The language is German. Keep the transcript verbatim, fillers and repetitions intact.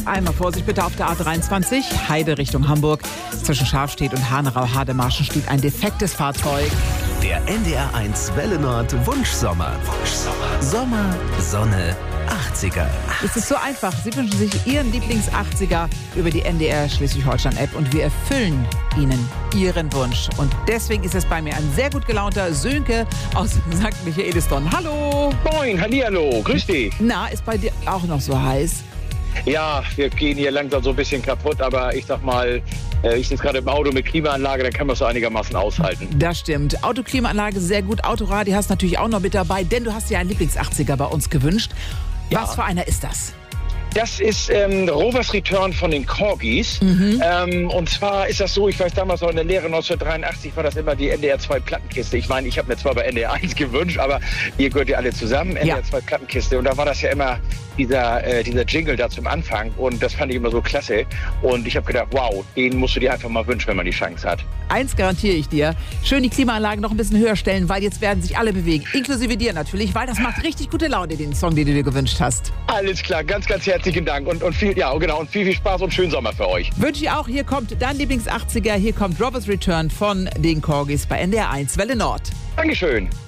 Einmal Vorsicht bitte auf der A dreiundzwanzig, Heide Richtung Hamburg. Zwischen Schafstedt und Hanau-Hademarschen steht ein defektes Fahrzeug. Der N D R eins Welle Nord Wunschsommer. Wunschsommer. Sommer, Sonne, achtziger. Es ist so einfach. Sie wünschen sich Ihren Lieblings-achtziger über die N D R Schleswig-Holstein-App und wir erfüllen Ihnen Ihren Wunsch. Und deswegen ist es bei mir ein sehr gut gelaunter Sönke aus Sankt Michaelisdonn. Hallo! Moin, hallihallo, grüß dich. Na, ist bei dir auch noch so heiß? Ja, wir gehen hier langsam so ein bisschen kaputt, aber ich sag mal, ich sitze gerade im Auto mit Klimaanlage, dann kann man es so einigermaßen aushalten. Das stimmt. Autoklimaanlage, sehr gut. Autoradio hast du natürlich auch noch mit dabei, denn du hast dir einen Lieblings-achtziger bei uns gewünscht. Ja. Was für einer ist das? Das ist ähm, Rovers Return von den Corgis. Mhm. Ähm, und zwar ist das so, ich weiß damals noch in der Lehre neunzehnhundertdreiundachtzig war das immer die N D R zwei Plattenkiste. Ich meine, ich habe mir zwar bei N D R eins gewünscht, aber ihr gehört ja alle zusammen, N D R zwei Plattenkiste. Und da war das ja immer dieser, äh, dieser Jingle da zum Anfang. Und das fand ich immer so klasse. Und ich habe gedacht, wow, den musst du dir einfach mal wünschen, wenn man die Chance hat. Eins garantiere ich dir. Schön die Klimaanlage noch ein bisschen höher stellen, weil jetzt werden sich alle bewegen. Inklusive dir natürlich, weil das macht richtig gute Laune, den Song, den du dir gewünscht hast. Alles klar, ganz, ganz herzlichen Dank. Und, und viel, ja, genau, und viel, viel Spaß und schönen Sommer für euch. Wünsche ich auch. Hier kommt dein Lieblings-achtziger. Hier kommt Rovers Return von den Corgis bei N D R eins Welle Nord. Dankeschön.